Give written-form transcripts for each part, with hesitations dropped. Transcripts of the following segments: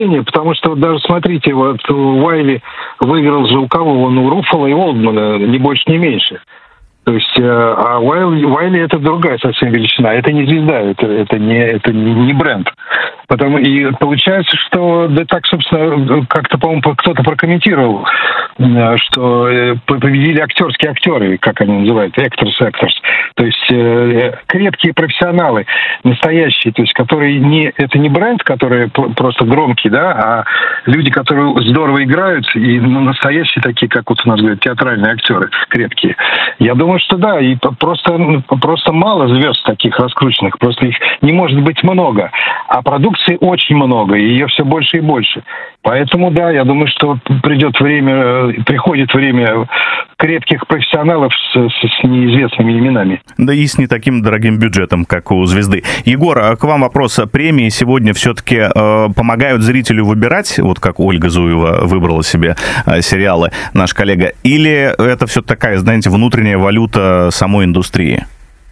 Потому что даже смотрите, вот Уайли выиграл же у кого? Он у Руффало и Олдмана, ни больше, ни меньше. То есть, а Уайли это другая совсем величина. Это не звезда, это не бренд. И получается, что да так, собственно, как-то, по-моему, кто-то прокомментировал, что победили актерские актеры, как они называют, actors. То есть крепкие профессионалы, настоящие, то есть которые это не бренд, который просто громкий, да, а люди, которые здорово играют, и настоящие такие, как вот у нас говорят, театральные актеры, крепкие. Я думаю, что да, и просто мало звезд таких раскрученных, просто их не может быть много, а продукции очень много, и ее все больше и больше. Поэтому, да, я думаю, что приходит время крепких профессионалов с неизвестными именами. Да и с не таким дорогим бюджетом, как у звезды. Егор, к вам вопрос. Премии сегодня все-таки помогают зрителю выбирать, вот как Ольга Зуева выбрала себе сериалы, наш коллега, или это все такая, знаете, внутренняя валюта самой индустрии?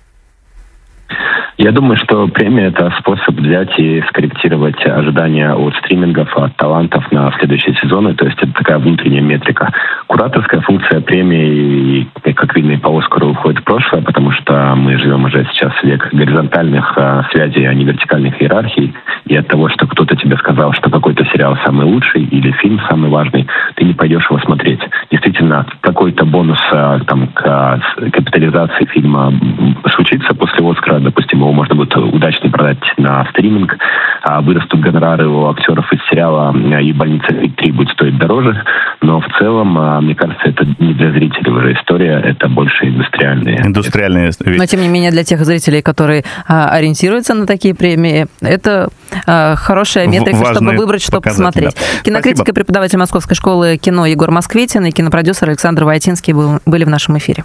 Я думаю, что премия – это способ взять и скорректировать ожидания от стримингов, от талантов на следующие сезоны. То есть это такая внутренняя метрика. Кураторская функция премии, как видно, и по Оскару уходит в прошлое, потому что мы живем уже сейчас в век горизонтальных связей, а не вертикальных иерархий. И от того, что кто-то тебе сказал, что какой-то сериал самый лучший или фильм самый важный, ты не пойдешь его смотреть. Действительно, какой-то бонус к капитализации фильма случится после Оскара. Допустим, его можно будет удачно продать на стриминг, вырастут гонорары у актеров из сериала, и «Больница 3» будет стоить дороже. Но в целом, мне кажется, это не для зрителей уже история, это больше индустриальные. Но, тем не менее, для тех зрителей, которые ориентируются на такие премии, это хорошая метрика, чтобы выбрать, что посмотреть. Да. Кинокритик и преподаватель Московской школы кино Егор Москвитин и кинопродюсер Александр Войтинский были в нашем эфире.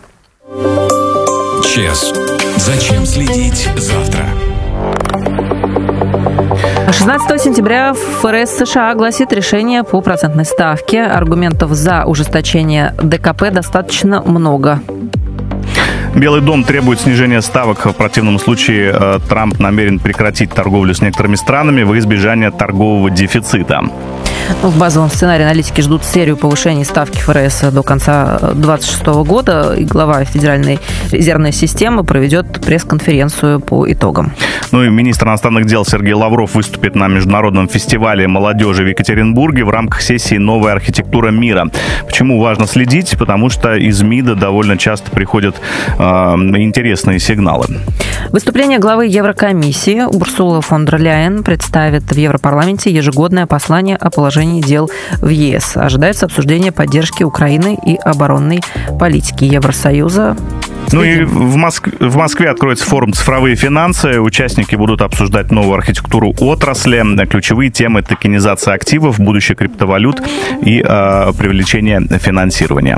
ЧС. Зачем следить завтра? 16 сентября ФРС США огласит решение по процентной ставке. Аргументов за ужесточение ДКП достаточно много. Белый дом требует снижения ставок. В противном случае Трамп намерен прекратить торговлю с некоторыми странами во избежание торгового дефицита. В базовом сценарии аналитики ждут серию повышений ставки ФРС до конца 2026 года. И глава Федеральной резервной системы проведет пресс-конференцию по итогам. Ну и министр иностранных дел Сергей Лавров выступит на международном фестивале молодежи в Екатеринбурге в рамках сессии «Новая архитектура мира». Почему важно следить? Потому что из МИДа довольно часто приходят интересные сигналы. Выступление главы Еврокомиссии Урсулы фон дер Ляйен представит в Европарламенте ежегодное послание о положении дел в ЕС. Ожидается обсуждение поддержки Украины и оборонной политики Евросоюза. Ну и в Москве откроется форум «Цифровые финансы». Участники будут обсуждать новую архитектуру отрасли, ключевые темы токенизации активов, будущее криптовалют и привлечение финансирования.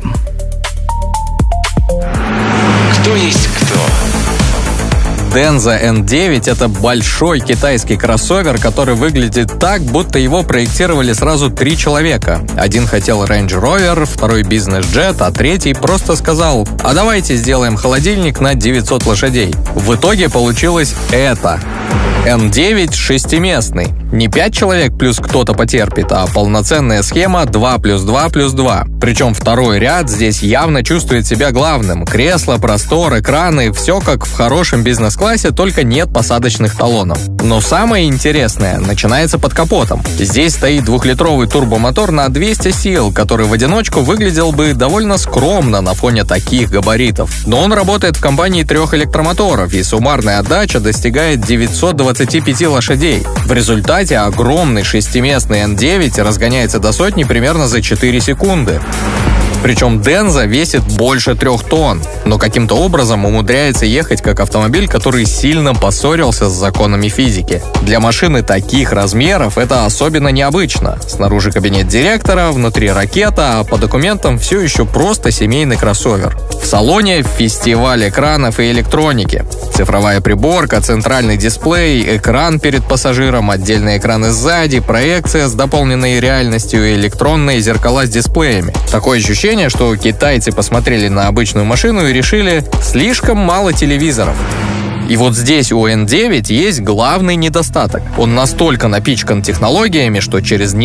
Кто есть кто? Denza N9 — это большой китайский кроссовер, который выглядит так, будто его проектировали сразу 3 человека. Один хотел Range Rover, второй бизнес-джет, а третий просто сказал: «А давайте сделаем холодильник на 900 лошадей». В итоге получилось это. N9 шестиместный. Не 5 человек плюс кто-то потерпит, а полноценная схема 2 плюс 2 плюс 2. Причем второй ряд здесь явно чувствует себя главным. Кресло, простор, экраны — все как в хорошем бизнес-классе, только нет посадочных талонов. Но самое интересное начинается под капотом. Здесь стоит 2-литровый турбомотор на 200 сил, который в одиночку выглядел бы довольно скромно на фоне таких габаритов. Но он работает в компании 3 электромоторов, и суммарная отдача достигает 925 лошадей. В результате огромный шестиместный N9 разгоняется до сотни примерно за 4 секунды. Причем Denza весит больше 3 тонн, но каким-то образом умудряется ехать как автомобиль, который сильно поссорился с законами физики. Для машины таких размеров это особенно необычно. Снаружи кабинет директора, внутри ракета, а по документам все еще просто семейный кроссовер. В салоне фестиваль экранов и электроники. Цифровая приборка, центральный дисплей, экран перед пассажиром, отдельные экраны сзади, проекция с дополненной реальностью и электронные зеркала с дисплеями. Такое ощущение, что китайцы посмотрели на обычную машину и решили: слишком мало телевизоров. И вот здесь у N9 есть главный недостаток. Он настолько напичкан технологиями, что через